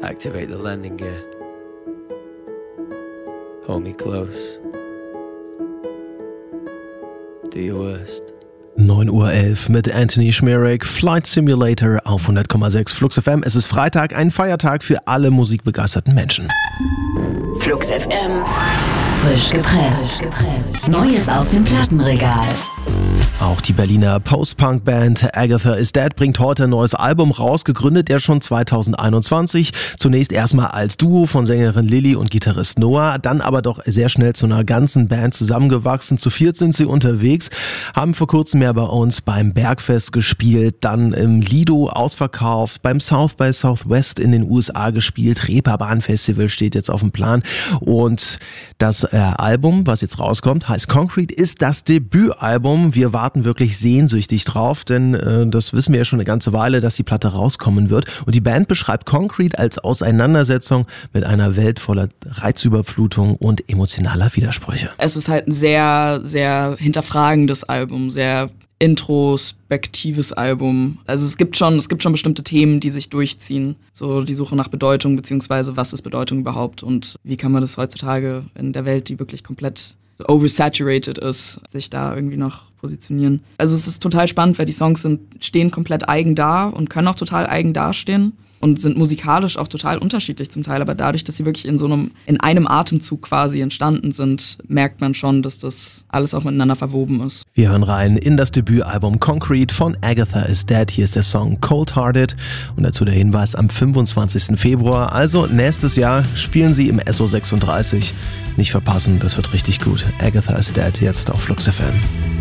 Activate the landing gear. Hold me close. Do your worst. 9:11 Uhr mit Anthony Schmierek, Flight Simulator auf 100,6 Flux FM. Es ist Freitag, ein Feiertag für alle musikbegeisterten Menschen. Flux FM, frisch gepresst. Neues aus dem Plattenregal. Auch die Berliner Post-Punk-Band Agatha Is Dead bringt heute ein neues Album raus, gegründet ja schon 2021. Zunächst erstmal als Duo von Sängerin Lilly und Gitarrist Noah, dann aber doch sehr schnell zu einer ganzen Band zusammengewachsen. Zu viert sind sie unterwegs, haben vor kurzem ja bei uns beim Bergfest gespielt, dann im Lido ausverkauft, beim South by Southwest in den USA gespielt, Reeperbahn Festival steht jetzt auf dem Plan und das Album, was jetzt rauskommt, heißt Concrete, ist das Debütalbum. Wir warten wirklich sehnsüchtig drauf, denn das wissen wir ja schon eine ganze Weile, dass die Platte rauskommen wird. Und die Band beschreibt Concrete als Auseinandersetzung mit einer Welt voller Reizüberflutung und emotionaler Widersprüche. Es ist halt ein sehr, sehr hinterfragendes Album, sehr introspektives Album. Also es gibt schon bestimmte Themen, die sich durchziehen. So die Suche nach Bedeutung, beziehungsweise was ist Bedeutung überhaupt und wie kann man das heutzutage in der Welt, die wirklich komplett oversaturated ist, sich da irgendwie noch positionieren. Also es ist total spannend, weil die Songs stehen komplett eigen da und können auch total eigen dastehen und sind musikalisch auch total unterschiedlich zum Teil, aber dadurch, dass sie wirklich in einem Atemzug quasi entstanden sind, merkt man schon, dass das alles auch miteinander verwoben ist. Wir hören rein in das Debütalbum Concrete von Agatha Is Dead. Hier ist der Song Cold Hearted und dazu der Hinweis, am 25. Februar, also nächstes Jahr, spielen sie im SO36. Nicht verpassen, das wird richtig gut. Agatha Is Dead jetzt auf Flux FM.